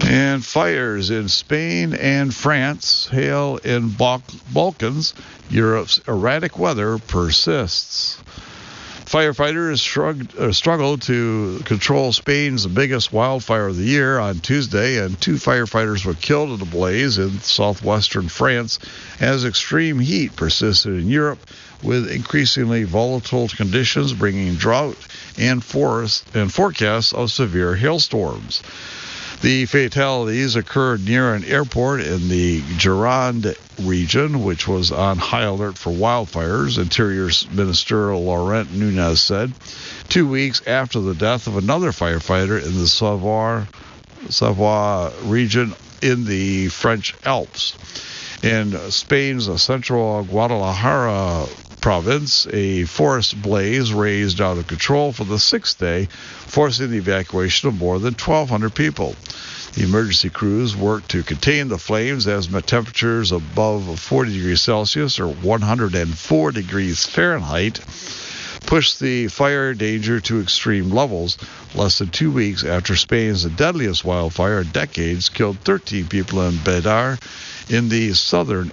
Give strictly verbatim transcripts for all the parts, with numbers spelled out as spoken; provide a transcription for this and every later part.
And fires in Spain and France, hail in Bal- Balkans, Europe's erratic weather persists. Firefighters shrugged, uh, struggled to control Spain's biggest wildfire of the year on Tuesday, and two firefighters were killed in a blaze in southwestern France as extreme heat persisted in Europe, with increasingly volatile conditions bringing drought and forest and forecasts of severe hailstorms. The fatalities occurred near an airport in the Gironde region, which was on high alert for wildfires, Interior Minister Laurent Nunez said, two weeks after the death of another firefighter in the Savoie, Savoie region in the French Alps. In Spain's central Guadalajara province, a forest blaze raged out of control for the sixth day, forcing the evacuation of more than twelve hundred people. The emergency crews worked to contain the flames as temperatures above forty degrees Celsius or one hundred four degrees Fahrenheit pushed the fire danger to extreme levels. Less than two weeks after Spain's deadliest wildfire in decades killed thirteen people in Badar in the southern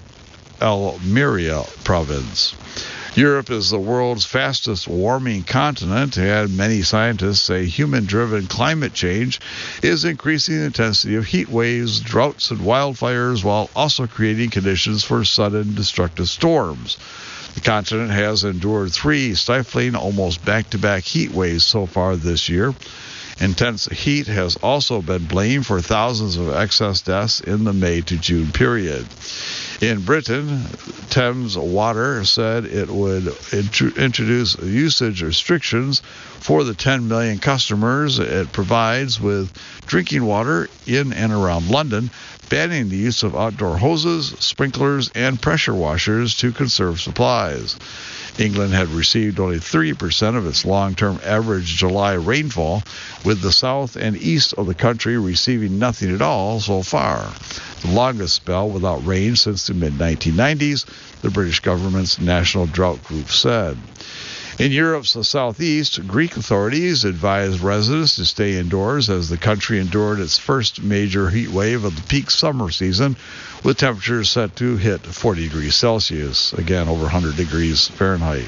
Almeria province. Europe is the world's fastest warming continent, and many scientists say human-driven climate change is increasing the intensity of heat waves, droughts, and wildfires, while also creating conditions for sudden destructive storms. The continent has endured three stifling, almost back-to-back heat waves so far this year. Intense heat has also been blamed for thousands of excess deaths in the May to June period. In Britain, Thames Water said it would int- introduce usage restrictions for the ten million customers it provides with drinking water in and around London, banning the use of outdoor hoses, sprinklers, and pressure washers to conserve supplies. England had received only thirty percent of its long-term average July rainfall, with the south and east of the country receiving nothing at all so far. The longest spell without rain since the mid nineteen nineties, the British government's National Drought Group said. In Europe's southeast, Greek authorities advised residents to stay indoors as the country endured its first major heat wave of the peak summer season, with temperatures set to hit forty degrees Celsius, again over one hundred degrees Fahrenheit.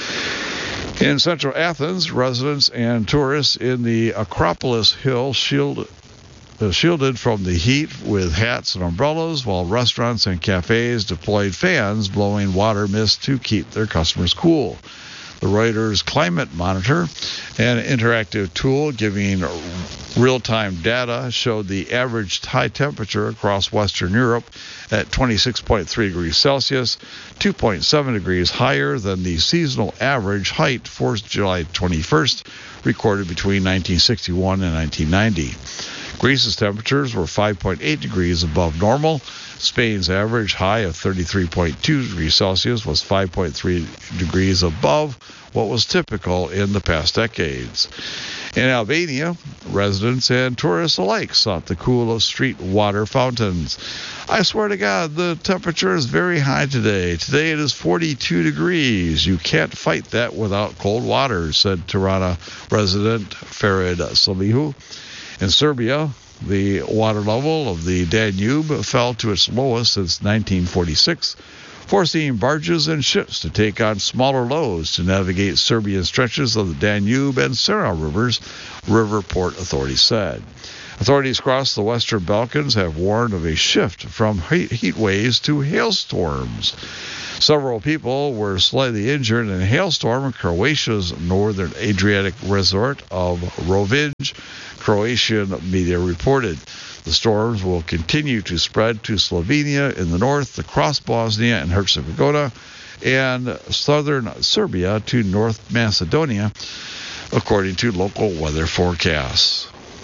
In central Athens, residents and tourists in the Acropolis Hill shield, uh, shielded from the heat with hats and umbrellas, while restaurants and cafes deployed fans blowing water mist to keep their customers cool. The Reuters Climate Monitor, an interactive tool giving real-time data, showed the average high temperature across Western Europe at twenty-six point three degrees Celsius, two point seven degrees higher than the seasonal average height for July twenty-first, recorded between nineteen sixty-one and nineteen ninety. Greece's temperatures were five point eight degrees above normal. Spain's average high of thirty-three point two degrees Celsius was five point three degrees above what was typical in the past decades. In Albania, residents and tourists alike sought the cool of street water fountains. I swear to God, the temperature is very high today. Today it is forty-two degrees. You can't fight that without cold water, said Tirana resident Farid Salihu. In Serbia, the water level of the Danube fell to its lowest since nineteen forty-six, forcing barges and ships to take on smaller loads to navigate Serbian stretches of the Danube and Sara rivers, river port authorities said. Authorities across the Western Balkans have warned of a shift from heat waves to hailstorms. Several people were slightly injured in a hailstorm in Croatia's northern Adriatic resort of Rovinj, Croatian media reported. The storms will continue to spread to Slovenia in the north, across Bosnia and Herzegovina, and southern Serbia to North Macedonia, according to local weather forecasts.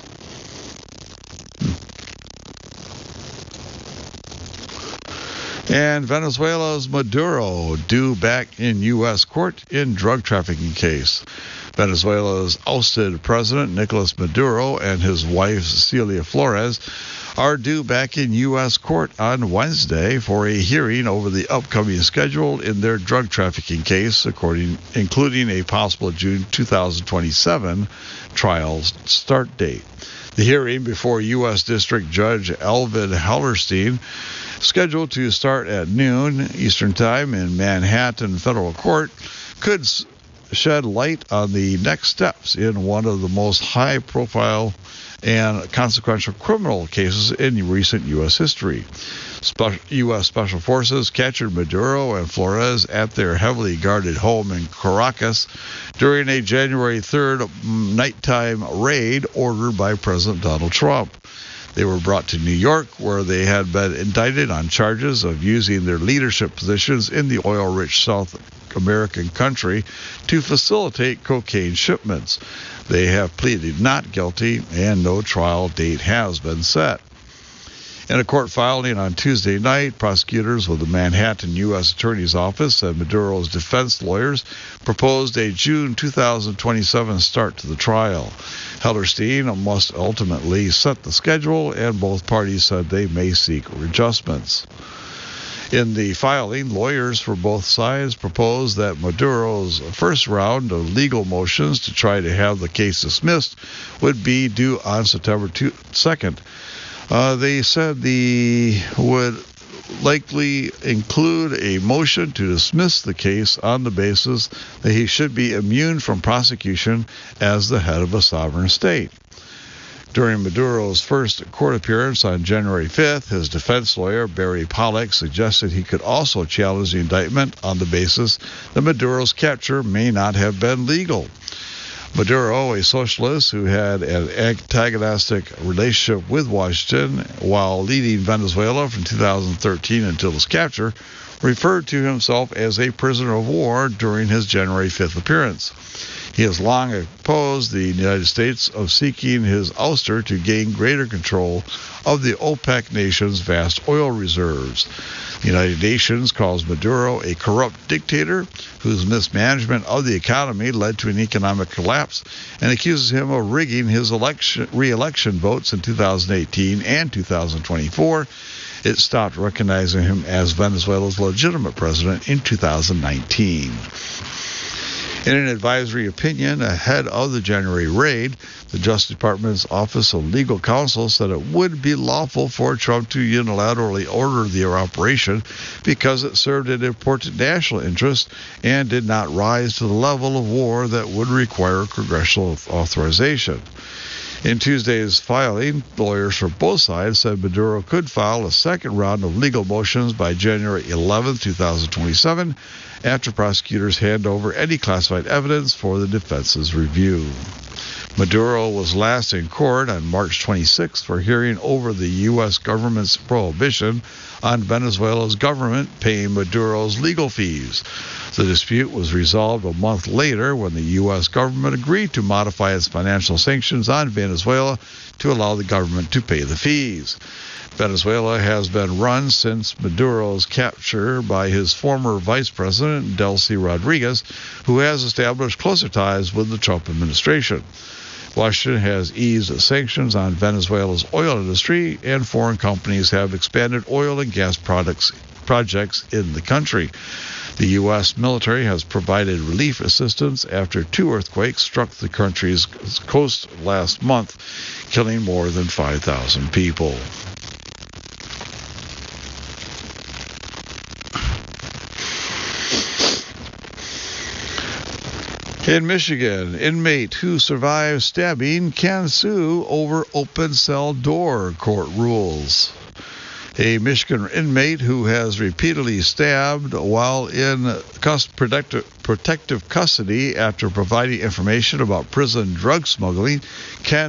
And Venezuela's Maduro due back in U S court in drug trafficking case. Venezuela's ousted president Nicolas Maduro and his wife Celia Flores are due back in U S court on Wednesday for a hearing over the upcoming schedule in their drug trafficking case, according including a possible June two thousand twenty-seven trial start date. The hearing before U S District Judge Alvin Hellerstein, scheduled to start at noon Eastern Time in Manhattan Federal Court, could shed light on the next steps in one of the most high-profile and consequential criminal cases in recent U S history. Spe- U S Special Forces captured Maduro and Flores at their heavily guarded home in Caracas during a January third nighttime raid ordered by President Donald Trump. They were brought to New York, where they had been indicted on charges of using their leadership positions in the oil-rich South American country to facilitate cocaine shipments. They have pleaded not guilty, and no trial date has been set. In a court filing on Tuesday night, prosecutors with the Manhattan U S Attorney's Office and Maduro's defense lawyers proposed a June two thousand twenty-seven start to the trial. Hellerstein must ultimately set the schedule, and both parties said they may seek adjustments. In the filing, lawyers for both sides proposed that Maduro's first round of legal motions to try to have the case dismissed would be due on September second. Uh, they said the would likely include a motion to dismiss the case on the basis that he should be immune from prosecution as the head of a sovereign state. During Maduro's first court appearance on January fifth, his defense lawyer, Barry Pollock, suggested he could also challenge the indictment on the basis that Maduro's capture may not have been legal. Maduro, a socialist who had an antagonistic relationship with Washington while leading Venezuela from two thousand thirteen until his capture, referred to himself as a prisoner of war during his January fifth appearance. He has long opposed the United States of seeking his ouster to gain greater control of the OPEC nation's vast oil reserves. The United Nations calls Maduro a corrupt dictator whose mismanagement of the economy led to an economic collapse, and accuses him of rigging his election, re-election votes in two thousand eighteen and two thousand twenty-four. It stopped recognizing him as Venezuela's legitimate president in two thousand nineteen. In an advisory opinion ahead of the January raid, the Justice Department's Office of Legal Counsel said it would be lawful for Trump to unilaterally order the operation because it served an important national interest and did not rise to the level of war that would require congressional authorization. In Tuesday's filing, lawyers for both sides said Maduro could file a second round of legal motions by January eleventh, twenty twenty-seven, after prosecutors hand over any classified evidence for the defense's review. Maduro was last in court on March twenty-sixth for hearing over the U S government's prohibition on Venezuela's government paying Maduro's legal fees. The dispute was resolved a month later when the U S government agreed to modify its financial sanctions on Venezuela to allow the government to pay the fees. Venezuela has been run since Maduro's capture by his former vice president, Delcy Rodriguez, who has established closer ties with the Trump administration. Washington has eased sanctions on Venezuela's oil industry, and foreign companies have expanded oil and gas products projects in the country. The U S military has provided relief assistance after two earthquakes struck the country's coast last month, killing more than five thousand people. In Michigan, inmate who survived stabbing can sue over open cell door, court rules. A Michigan inmate who has repeatedly stabbed while in protective custody after providing information about prison drug smuggling can